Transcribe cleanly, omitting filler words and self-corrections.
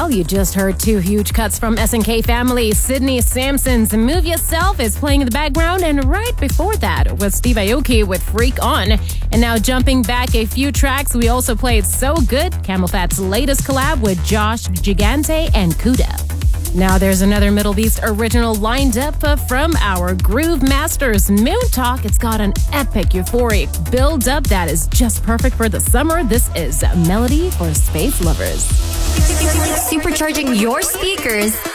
Well, you just heard two huge cuts from SNK family. Sydney Sampson's Move Yourself is playing in the background, and right before that was Steve Aoki with Freak On. And now jumping back a few tracks, we also played So Good, Camel Fat's latest collab with Josh Gigante and Kuda. Now there's another Middle East original lined up from our Groove Masters, Moon Talk. It's got an epic euphoric build-up that is just perfect for the summer. This is Melody for Space Lovers. Supercharging your speakers